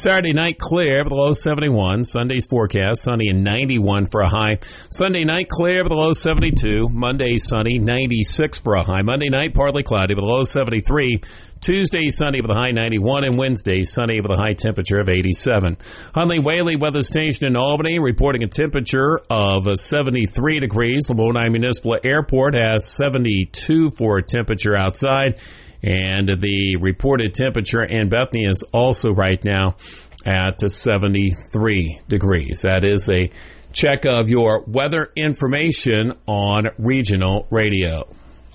Saturday night clear with a low 71. Sunday's forecast, sunny and 91 for a high. Sunday night clear with a low 72. Monday sunny, 96 for a high. Monday night partly cloudy with a low 73. Tuesday sunny with a high 91, and Wednesday sunny with a high temperature of 87. Huntley Whaley Weather Station in Albany reporting a temperature of 73 degrees. Lamoni Municipal Airport has 72 for a temperature outside, and the reported temperature in Bethany is also right now at 73 degrees. That is a check of your weather information on Regional Radio.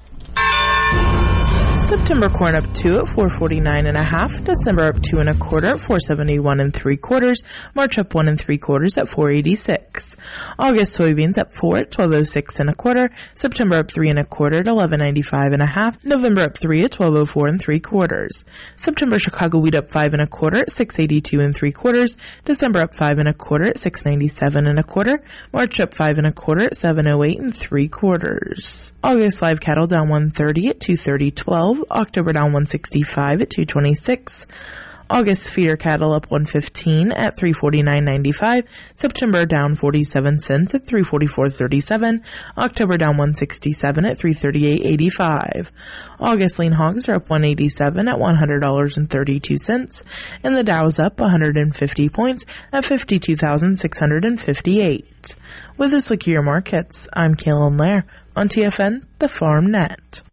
September corn up 2 at 449.5. December up 2 1/4 at 471 3/4. March up 1 3/4 at 486. August soybeans up 4 at 1206 1/4. September up 3 1/4 at 1195.5. November up 3 at 1204 3/4. September Chicago wheat up 5 1/4 at 682 3/4. December up 5 1/4 at 697 1/4. March up 5 1/4 at 708 3/4. August live cattle down 130 at 230.12. October down 165 at 226. August feeder cattle up 115 at 349.95. September down 47 cents at 344.37. October down 167 at 338.85. August lean hogs are up 187 at $100.32, and the Dow's up 150 points at 52,658. With this look at your markets, I'm Kaylin Lair on TFN, the Farm Net.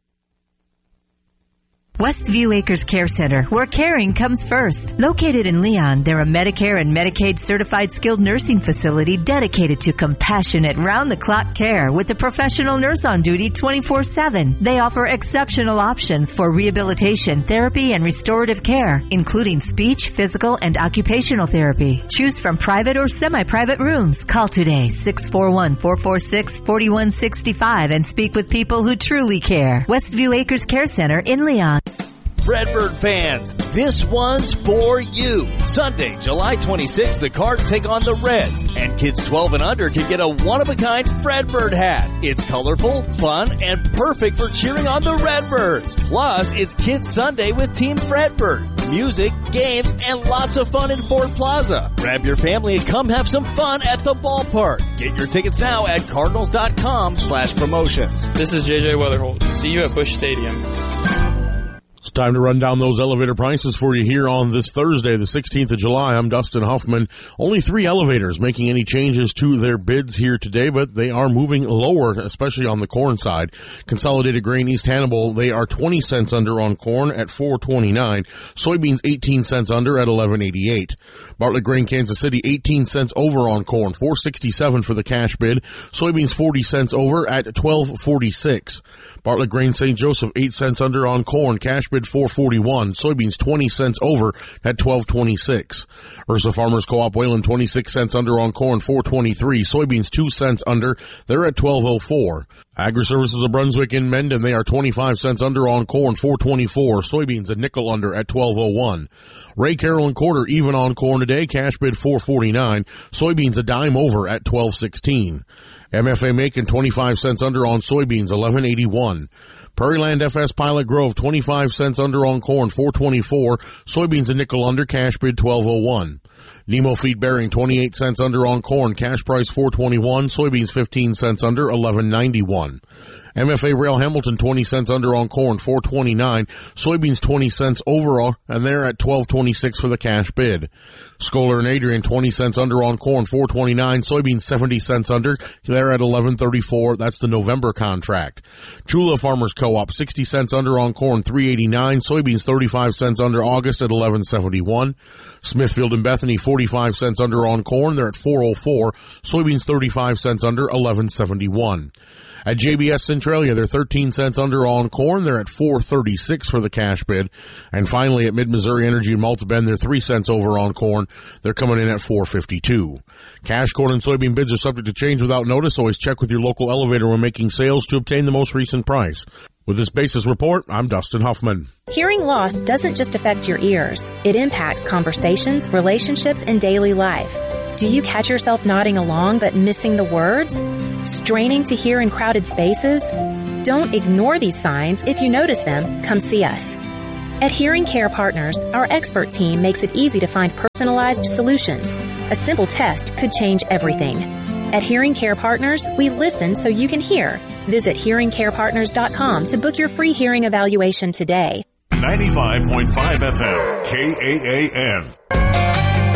Westview Acres Care Center, where caring comes first. Located in Leon, they're a Medicare and Medicaid certified skilled nursing facility dedicated to compassionate round-the-clock care with a professional nurse on duty 24/7. They offer exceptional options for rehabilitation, therapy, and restorative care, including speech, physical, and occupational therapy. Choose from private or semi-private rooms. Call today, 641-446-4165, and speak with people who truly care. Westview Acres Care Center in Leon. Redbird fans, this one's for you. Sunday, July 26th, the Cards take on the Reds, and kids 12 and under can get a one-of-a-kind Fredbird hat. It's colorful, fun, and perfect for cheering on the Redbirds. Plus, it's Kids Sunday with Team Fredbird. Music, games, and lots of fun in Ford Plaza. Grab your family and come have some fun at the ballpark. Get your tickets now at cardinals.com/promotions. This is JJ Weatherholt. See you at Busch Stadium. It's time to run down those elevator prices for you here on this Thursday, the 16th of July. I'm Dustin Huffman. Only 3 elevators making any changes to their bids here today, but they are moving lower, especially on the corn side. Consolidated Grain East Hannibal, they are 20 cents under on corn at $4.29. Soybeans 18 cents under at $11.88. Bartlett Grain Kansas City 18 cents over on corn, $4.67 for the cash bid. Soybeans 40 cents over at $12.46. Bartlett Grain St. Joseph 8 cents under on corn, cash bid $4.41. Soybeans 20 cents over at $12.26. Ursa Farmers Co-op Wayland 26 cents under on corn, $4.23. Soybeans 2 cents under, they're at $12.04. Agri-Services of Brunswick in Mendon, they are 25 cents under on corn, $4.24. Soybeans a nickel under at $12.01. Ray Carroll and Quarter even on corn today, cash bid $4.49. Soybeans a dime over at $12.16. MFA Macon 25 cents under on soybeans, $11.81. Prairie Land FS Pilot Grove 25 cents under on corn, $4.24. Soybeans a nickel under, cash bid $12.01. Nemo Feed Bearing 28 cents under on corn, cash price $4.21. Soybeans 15 cents under, $11.91. MFA Rail Hamilton 20 cents under on corn, $4.29. Soybeans 20 cents over, and they're at $12.26 for the cash bid. Scholar and Adrian 20 cents under on corn, $4.29. Soybeans 70 cents under, they're at $11.34. That's the November contract. Chula Farmers Co-op 60 cents under on corn, $3.89. Soybeans 35 cents under August at $11.71. Smithfield and Bethany 45 cents under on corn, they're at $4.04. Soybeans 35 cents under, $11.71. At JBS Centralia, they're 13 cents under on corn. They're at $4.36 for the cash bid. And finally, at Mid-Missouri Energy and Multibend, they're 3 cents over on corn. They're coming in at $4.52. Cash corn and soybean bids are subject to change without notice. Always check with your local elevator when making sales to obtain the most recent price. With this basis report, I'm Dustin Huffman. Hearing loss doesn't just affect your ears. It impacts conversations, relationships, and daily life. Do you catch yourself nodding along but missing the words? Straining to hear in crowded spaces? Don't ignore these signs. If you notice them, come see us. At Hearing Care Partners, our expert team makes it easy to find personalized solutions. A simple test could change everything. At Hearing Care Partners, we listen so you can hear. Visit hearingcarepartners.com to book your free hearing evaluation today. 95.5 FM, KAAN.